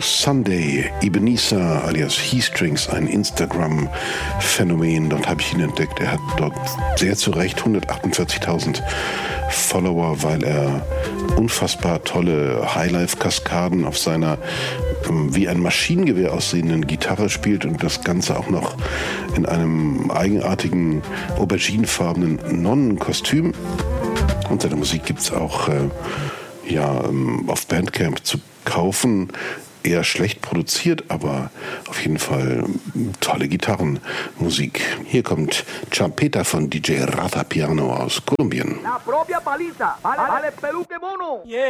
Sunday Ebenezer alias He-Strings, ein Instagram-Phänomen. Dort habe ich ihn entdeckt. Er hat dort sehr zu Recht 148.000 Follower, weil er unfassbar tolle Highlife-Kaskaden auf seiner wie ein Maschinengewehr aussehenden Gitarre spielt und das Ganze auch noch in einem eigenartigen auberginefarbenen Nonnenkostüm. Und seine Musik gibt es auch auf Bandcamp zu kaufen. Eher schlecht produziert, aber auf jeden Fall tolle Gitarrenmusik. Hier kommt Champeta von DJ Rata Piano aus Kolumbien. La propia paliza, vale peluque mono. Yeah.